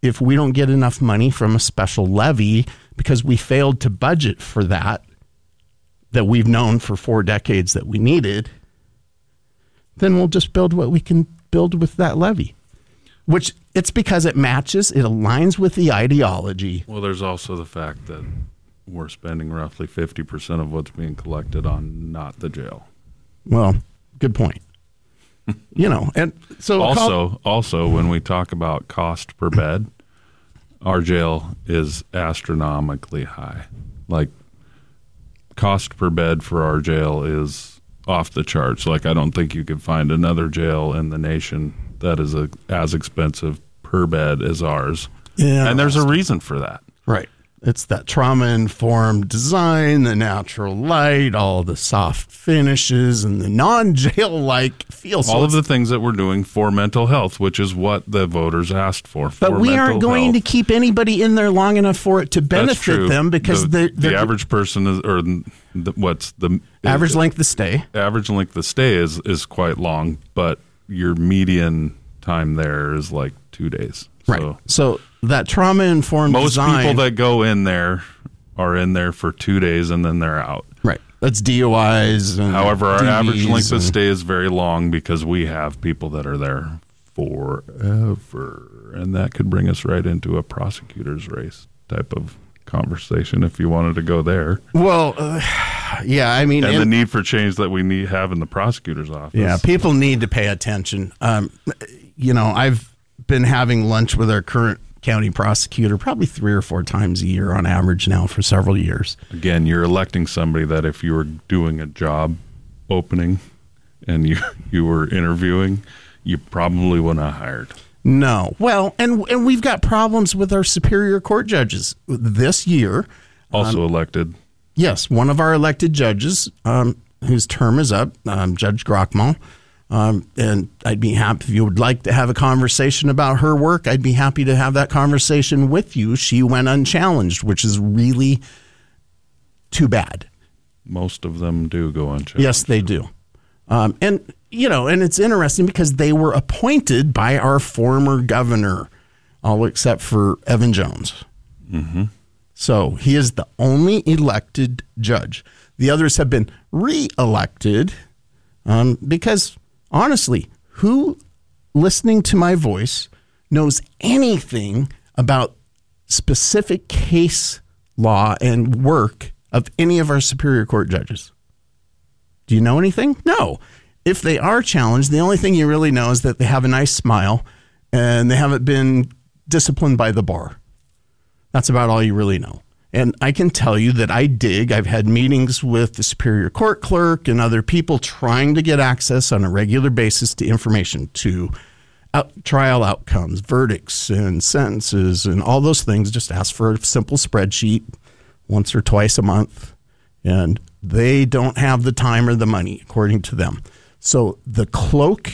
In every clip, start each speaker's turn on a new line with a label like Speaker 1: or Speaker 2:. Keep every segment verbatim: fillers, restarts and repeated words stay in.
Speaker 1: if we don't get enough money from a special levy because we failed to budget for that, that we've known for four decades that we needed, then we'll just build what we can build with that levy. Which it's because it matches, it aligns with the ideology.
Speaker 2: Well, there's also the fact that we're spending roughly fifty percent of what's being collected on not the jail.
Speaker 1: Well, good point. You know, and so
Speaker 2: also,
Speaker 1: call,
Speaker 2: also when we talk about cost per bed, our jail is astronomically high. Like, cost per bed for our jail is off the charts. Like, I don't think you could find another jail in the nation that is a, as expensive per bed as ours.
Speaker 1: Yeah,
Speaker 2: and there's a reason for that.
Speaker 1: Right. It's that trauma-informed design, the natural light, all the soft finishes, and the non-jail-like feel. So
Speaker 2: all of the things that we're doing for mental health, which is what the voters asked for.
Speaker 1: But
Speaker 2: for
Speaker 1: we aren't going
Speaker 2: health.
Speaker 1: to keep anybody in there long enough for it to benefit them because
Speaker 2: the,
Speaker 1: they're, they're,
Speaker 2: the average person is, or the, what's the
Speaker 1: average
Speaker 2: is,
Speaker 1: length of stay?
Speaker 2: Average length of stay is is quite long, but your median time there is like two days.
Speaker 1: Right.
Speaker 2: So,
Speaker 1: so that trauma-informed
Speaker 2: most
Speaker 1: design,
Speaker 2: people that go in there are in there for two days and then they're out.
Speaker 1: Right. That's D O Is. And
Speaker 2: However, our
Speaker 1: D Vs
Speaker 2: average length
Speaker 1: and,
Speaker 2: of stay is very long because we have people that are there forever. And that could bring us right into a prosecutor's race type of conversation if you wanted to go there.
Speaker 1: Well, uh, yeah, I mean...
Speaker 2: And
Speaker 1: in,
Speaker 2: the need for change that we need have in the prosecutor's office.
Speaker 1: Yeah, people need to pay attention. Um, you know, I've been having lunch with our current county prosecutor probably three or four times a year on average now for several years.
Speaker 2: Again, you're electing somebody that if you were doing a job opening and you you were interviewing, you probably wouldn't have hired.
Speaker 1: No. Well, and and we've got problems with our Superior Court judges this year.
Speaker 2: Also
Speaker 1: um,
Speaker 2: elected.
Speaker 1: Yes, one of our elected judges um, whose term is up, um, Judge Grockmal. Um, and I'd be happy if you would like to have a conversation about her work. I'd be happy to have that conversation with you. She went unchallenged, which is really too bad.
Speaker 2: Most of them do go unchallenged.
Speaker 1: Yes, they do. Um, and, you know, and it's interesting because they were appointed by our former governor, all except for Evan Jones.
Speaker 2: Mm-hmm.
Speaker 1: So he is the only elected judge. The others have been re-elected um, because... honestly, who listening to my voice knows anything about specific case law and work of any of our Superior Court judges? Do you know anything? No. If they are challenged, the only thing you really know is that they have a nice smile and they haven't been disciplined by the bar. That's about all you really know. And I can tell you that I dig. I've had meetings with the Superior Court clerk and other people trying to get access on a regular basis to information, to out, trial outcomes, verdicts, and sentences, and all those things. Just ask for a simple spreadsheet once or twice a month. And they don't have the time or the money, according to them. So the cloak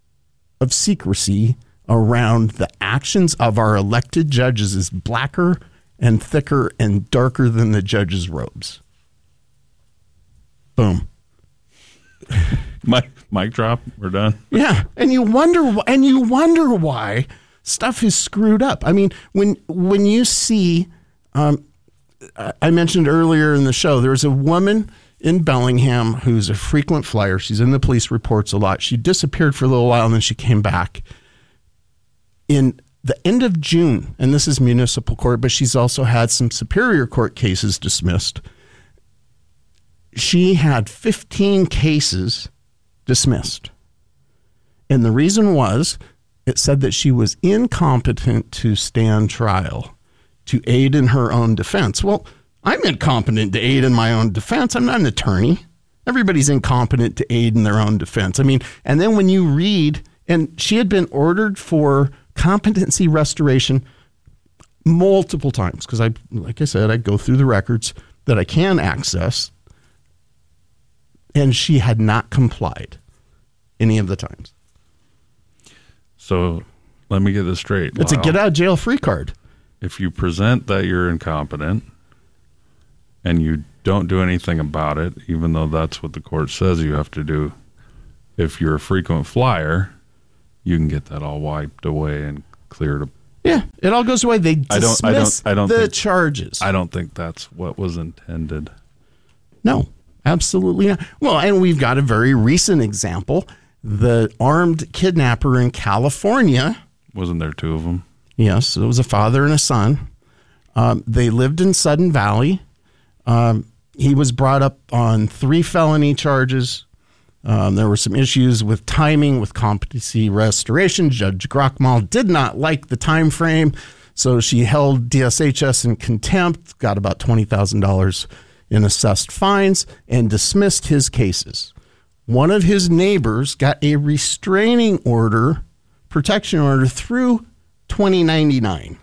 Speaker 1: of secrecy around the actions of our elected judges is blacker and thicker and darker than the judge's robes. Boom.
Speaker 2: Mic, mic drop. We're done.
Speaker 1: Yeah, and you wonder, and you wonder why stuff is screwed up. I mean, when when you see, um, I mentioned earlier in the show, there's a woman in Bellingham who's a frequent flyer. She's in the police reports a lot. She disappeared for a little while and then she came back in the end of June, and this is municipal court, but she's also had some Superior Court cases dismissed. She had fifteen cases dismissed. And the reason was, it said that she was incompetent to stand trial, to aid in her own defense. Well, I'm incompetent to aid in my own defense. I'm not an attorney. Everybody's incompetent to aid in their own defense. I mean, and then when you read, and she had been ordered for competency restoration multiple times because I, like I said, I go through the records that I can access, and she had not complied any of the times.
Speaker 2: So let me get this straight.
Speaker 1: It's Lyle. A get out of jail free card.
Speaker 2: If you present that you're incompetent and you don't do anything about it, even though that's what the court says you have to do, if you're a frequent flyer, you can get that all wiped away and cleared
Speaker 1: Yeah, it all goes away. They
Speaker 2: I
Speaker 1: dismiss
Speaker 2: don't, I don't, I don't
Speaker 1: the
Speaker 2: think,
Speaker 1: charges.
Speaker 2: I don't think that's what was intended.
Speaker 1: No, absolutely not. Well, and we've got a very recent example. The armed kidnapper in California.
Speaker 2: Wasn't there two of them?
Speaker 1: Yes, it was a father and a son. Um, they lived in Sudden Valley. Um, he was brought up on three felony charges. Um, there were some issues with timing, with competency restoration. Judge Grockmal did not like the time frame, so she held D S H S in contempt, got about twenty thousand dollars in assessed fines, and dismissed his cases. One of his neighbors got a restraining order, protection order, through twenty ninety-nine.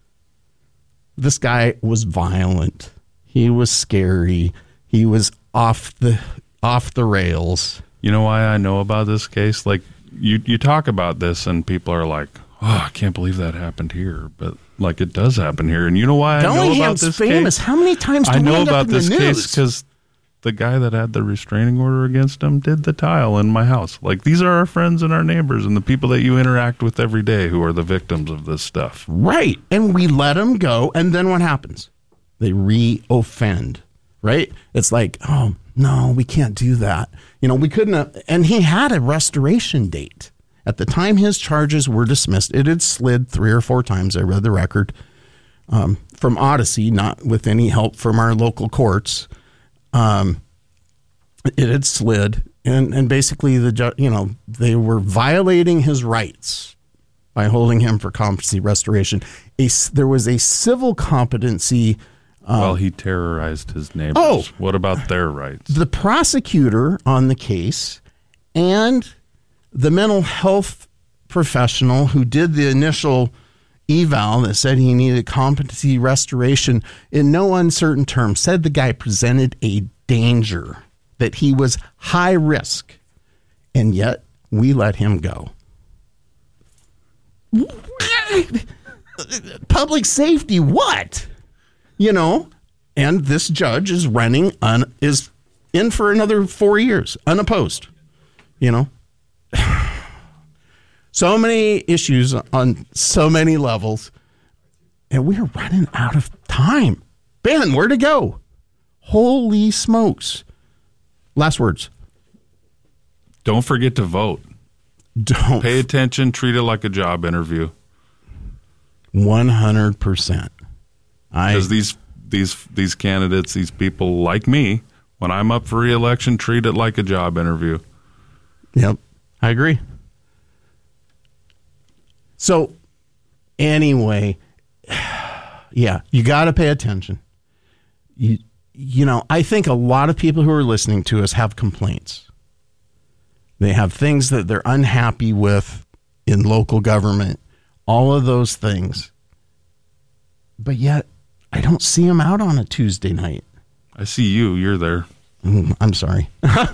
Speaker 1: This guy was violent. He was scary. He was off the off the rails.
Speaker 2: You know why I know about this case? Like, you, you talk about this and people are like, oh, I can't believe that happened here. But, like, it does happen here. And you know why I know about
Speaker 1: Bellingham's
Speaker 2: this
Speaker 1: famous.
Speaker 2: case?
Speaker 1: How many times do
Speaker 2: I
Speaker 1: we
Speaker 2: know
Speaker 1: end
Speaker 2: about
Speaker 1: up in
Speaker 2: this
Speaker 1: the
Speaker 2: case
Speaker 1: news?
Speaker 2: because the guy that had the restraining order against him did the tile in my house. Like, these are our friends and our neighbors and the people that you interact with every day who are the victims of this stuff.
Speaker 1: Right. And we let them go. And then what happens? They re-offend. Right? It's like, oh, no, we can't do that. You know, we couldn't have, and he had a restoration date. At the time his charges were dismissed, it had slid three or four times. I read the record um, from Odyssey, not with any help from our local courts. Um, it had slid, and, and basically the ju- you know they were violating his rights by holding him for competency restoration. A, there was a civil competency. Um,
Speaker 2: well, he terrorized his neighbors.
Speaker 1: Oh.
Speaker 2: What about their rights?
Speaker 1: The prosecutor on the case and the mental health professional who did the initial eval that said he needed competency restoration, in no uncertain terms, said the guy presented a danger, that he was high risk, and yet we let him go. Public safety, what? You know, and this judge is running, un, is in for another four years, unopposed, you know. So many issues on so many levels, and we're running out of time. Ben, where to go? Holy smokes. Last words.
Speaker 2: Don't forget to vote.
Speaker 1: Don't.
Speaker 2: Pay attention. Treat it like a job interview.
Speaker 1: one hundred percent. I
Speaker 2: Because these these these candidates, these people like me, when I'm up for re-election, treat it like a job interview.
Speaker 1: Yep, I agree. So, anyway, yeah, you got to pay attention. You you know, I think a lot of people who are listening to us have complaints. They have things that they're unhappy with in local government, all of those things. But yet, I don't see them out on a Tuesday night.
Speaker 2: I see you. You're there.
Speaker 1: Mm, I'm sorry.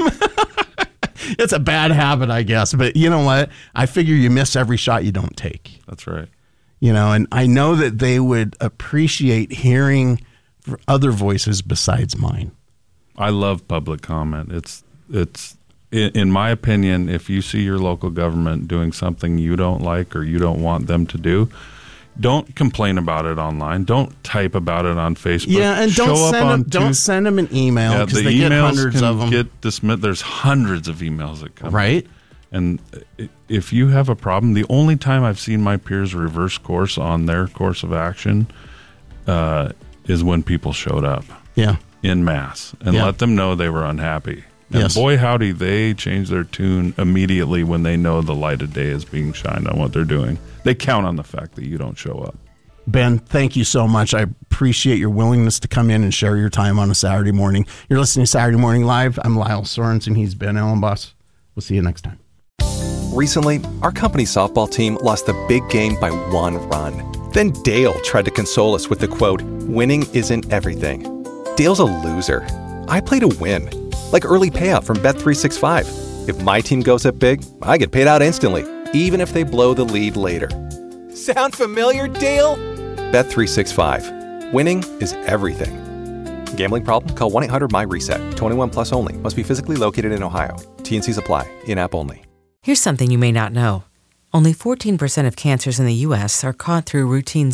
Speaker 1: It's a bad habit, I guess. But you know what? I figure you miss every shot you don't take.
Speaker 2: That's right.
Speaker 1: You know, and I know that they would appreciate hearing other voices besides mine.
Speaker 2: I love public comment. It's it's in, in my opinion, if you see your local government doing something you don't like or you don't want them to do, don't complain about it online. Don't type about it on Facebook.
Speaker 1: Yeah, and don't
Speaker 2: Show
Speaker 1: send
Speaker 2: up
Speaker 1: them,
Speaker 2: on
Speaker 1: don't
Speaker 2: Tues-
Speaker 1: send them an email
Speaker 2: Yeah,
Speaker 1: because
Speaker 2: the
Speaker 1: they get
Speaker 2: emails
Speaker 1: hundreds
Speaker 2: can
Speaker 1: of them.
Speaker 2: get dismissed. There's hundreds of emails that come.
Speaker 1: Right.
Speaker 2: And if you have a problem, the only time I've seen my peers reverse course on their course of action uh, is when people showed up.
Speaker 1: Yeah.
Speaker 2: In mass and
Speaker 1: Yeah.
Speaker 2: let them know they were unhappy. And
Speaker 1: Yes.
Speaker 2: boy, howdy, they change their tune immediately when they know the light of day is being shined on what they're doing. They count on the fact that you don't show up.
Speaker 1: Ben, thank you so much. I appreciate your willingness to come in and share your time on a Saturday morning. You're listening to Saturday Morning Live. I'm Lyle Sorensen. He's Ben Ellenboss. We'll see you next time.
Speaker 3: Recently, our company softball team lost the big game by one run. Then Dale tried to console us with the quote, "Winning isn't everything." Dale's a loser. I play to win. Like early payout from Bet three sixty-five. If my team goes up big, I get paid out instantly, even if they blow the lead later. Sound familiar, Dale? Bet three sixty-five. Winning is everything. Gambling problem? Call one eight hundred M Y reset. twenty-one plus only. Must be physically located in Ohio. T and C's apply. In-app only.
Speaker 4: Here's something you may not know. Only fourteen percent of cancers in the U S are caught through routine